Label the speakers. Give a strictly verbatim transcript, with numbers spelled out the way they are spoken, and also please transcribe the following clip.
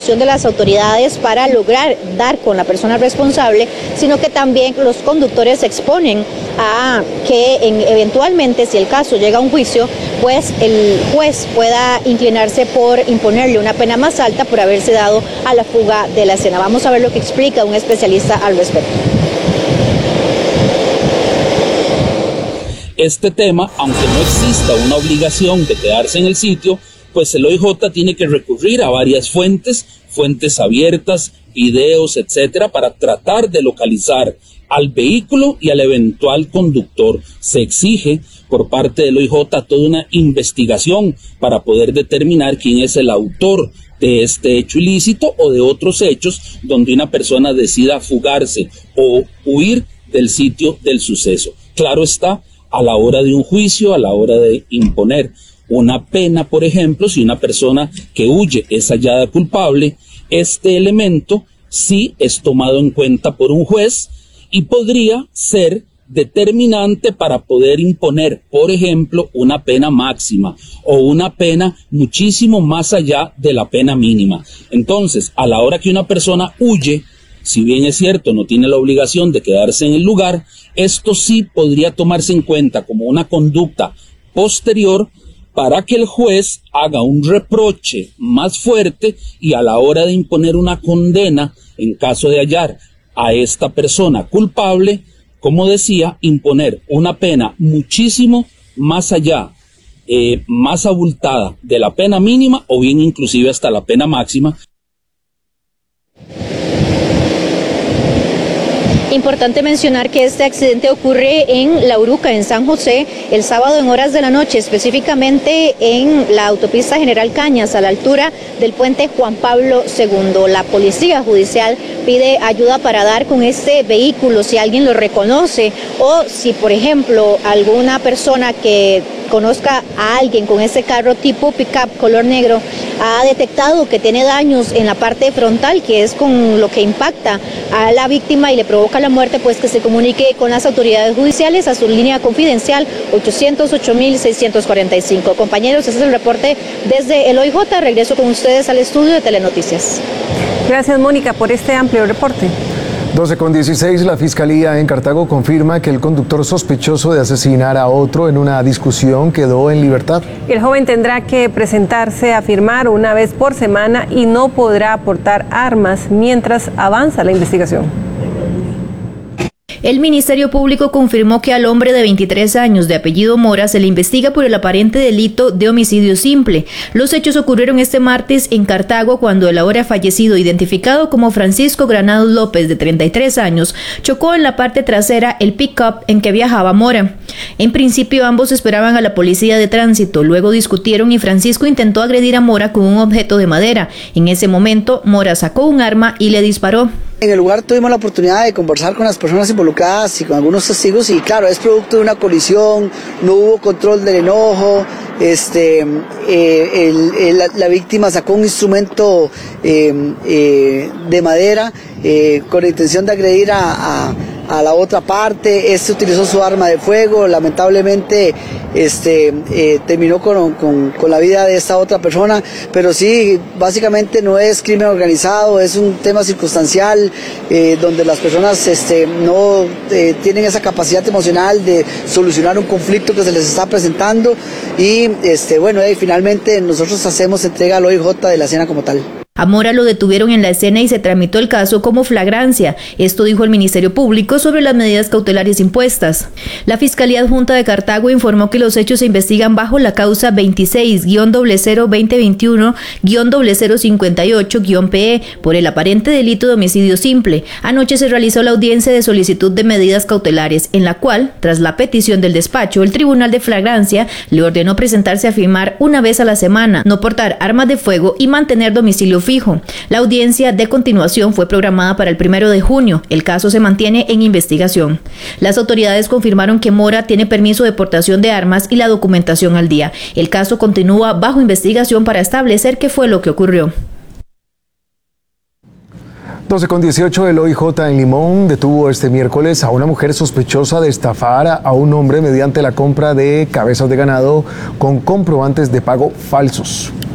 Speaker 1: actuación de las autoridades para lograr dar con la persona responsable, sino que también los conductores se exponen a que en, eventualmente, si el caso llega a un juicio, pues el juez pueda inclinarse por imponerle una pena más alta por haberse dado a la fuga de la escena. Vamos a ver lo que explica un especialista al respecto.
Speaker 2: Este tema, aunque no exista una obligación de quedarse en el sitio, pues el O I J tiene que recurrir a varias fuentes, fuentes abiertas, videos, etcétera, para tratar de localizar al vehículo y al eventual conductor. Se exige por parte del O I J toda una investigación para poder determinar quién es el autor de este hecho ilícito o de otros hechos donde una persona decida fugarse o huir del sitio del suceso. Claro está, a la hora de un juicio, a la hora de imponer una pena, por ejemplo, si una persona que huye es hallada culpable, este elemento sí es tomado en cuenta por un juez y podría ser determinante para poder imponer, por ejemplo, una pena máxima o una pena muchísimo más allá de la pena mínima. Entonces, a la hora que una persona huye, si bien es cierto, no tiene la obligación de quedarse en el lugar, esto sí podría tomarse en cuenta como una conducta posterior para que el juez haga un reproche más fuerte y a la hora de imponer una condena, en caso de hallar a esta persona culpable, como decía, imponer una pena muchísimo más allá, eh, más abultada de la pena mínima o bien inclusive hasta la pena máxima.
Speaker 1: Importante mencionar que este accidente ocurre en La Uruca, en San José, el sábado en horas de la noche, específicamente en la autopista General Cañas, a la altura del puente Juan Pablo segundo. La policía judicial pide ayuda para dar con este vehículo, si alguien lo reconoce o si, por ejemplo, alguna persona que conozca a alguien con ese carro tipo pick-up color negro ha detectado que tiene daños en la parte frontal, que es con lo que impacta a la víctima y le provoca la muerte, pues que se comunique con las autoridades judiciales a su línea confidencial ochocientos ocho mil seiscientos cuarenta y cinco. Compañeros, ese es el reporte desde el O I J. Regreso con ustedes al estudio de Telenoticias.
Speaker 3: Gracias, Mónica, por este amplio reporte.
Speaker 4: doce con dieciséis, la Fiscalía en Cartago confirma que el conductor sospechoso de asesinar a otro en una discusión quedó en libertad.
Speaker 3: El joven tendrá que presentarse a firmar una vez por semana y no podrá aportar armas mientras avanza la investigación.
Speaker 5: El Ministerio Público confirmó que al hombre de veintitrés años de apellido Mora se le investiga por el aparente delito de homicidio simple. Los hechos ocurrieron este martes en Cartago cuando el ahora fallecido, identificado como Francisco Granados López, de treinta y tres años, chocó en la parte trasera el pick-up en que viajaba Mora. En principio ambos esperaban a la policía de tránsito, luego discutieron y Francisco intentó agredir a Mora con un objeto de madera. En ese momento Mora sacó un arma y le disparó.
Speaker 6: En el lugar tuvimos la oportunidad de conversar con las personas involucradas y con algunos testigos y claro, es producto de una colisión, no hubo control del enojo, este, eh, el, el, la, la víctima sacó un instrumento eh, eh, de madera eh, con la intención de agredir a, a a la otra parte. Este utilizó su arma de fuego, lamentablemente este, eh, terminó con, con, con la vida de esta otra persona, pero sí, básicamente no es crimen organizado, es un tema circunstancial eh, donde las personas este, no eh, tienen esa capacidad emocional de solucionar un conflicto que se les está presentando y este, bueno, eh, finalmente nosotros hacemos entrega al O I J de la escena como tal.
Speaker 5: A Mora lo detuvieron en la escena y se tramitó el caso como flagrancia. Esto dijo el Ministerio Público sobre las medidas cautelares impuestas. La Fiscalía Adjunta de Cartago informó que los hechos se investigan bajo la causa veintiséis guión cero cero veinte veintiuno guión cero cero cincuenta y ocho guión P E por el aparente delito de homicidio simple. Anoche se realizó la audiencia de solicitud de medidas cautelares, en la cual, tras la petición del despacho, el Tribunal de Flagrancia le ordenó presentarse a firmar una vez a la semana, no portar armas de fuego y mantener domicilio fijo. La audiencia de continuación fue programada para el primero de junio. El caso se mantiene en investigación. Las autoridades confirmaron que Mora tiene permiso de portación de armas y la documentación al día. El caso continúa bajo investigación para establecer qué fue lo que ocurrió.
Speaker 4: doce con dieciocho, el O I J en Limón detuvo este miércoles a una mujer sospechosa de estafar a un hombre mediante la compra de cabezas de ganado con comprobantes de pago falsos.